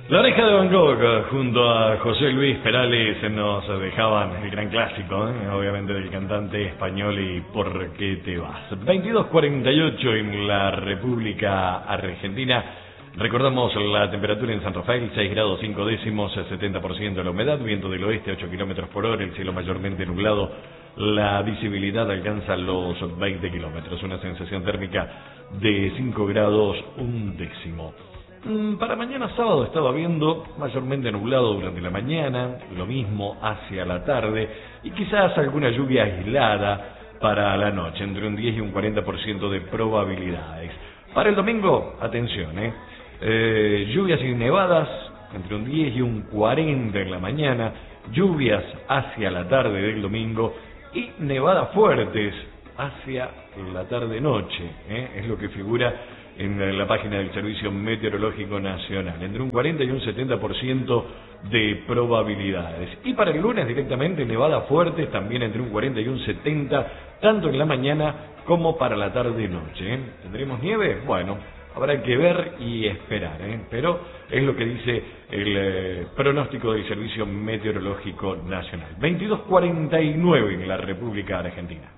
La Oreja de Van Gogh junto a José Luis Perales nos dejaban el gran clásico, obviamente del cantante español y ¿Por qué te vas? 22:48 en la República Argentina. Recordamos la temperatura en San Rafael, 6 grados 5 décimos, 70% de la humedad, viento del oeste 8 kilómetros por hora, el cielo mayormente nublado, la visibilidad alcanza los 20 kilómetros, una sensación térmica de 5 grados 1 décimo. Para mañana sábado estaba viendo mayormente nublado durante la mañana, lo mismo hacia la tarde y quizás alguna lluvia aislada para la noche, entre un 10 y un 40% de probabilidades. Para el domingo, atención, lluvias y nevadas entre un 10 y un 40 en la mañana, lluvias hacia la tarde del domingo y nevadas fuertes hacia la tarde-noche, es lo que figura en la página del Servicio Meteorológico Nacional, entre un 40 y un 70% de probabilidades. Y para el lunes directamente nevadas fuertes, también entre un 40 y un 70, tanto en la mañana como para la tarde-noche. ¿Tendremos nieve? Bueno, habrá que ver y esperar, pero es lo que dice el pronóstico del Servicio Meteorológico Nacional. 22:49 en la República Argentina.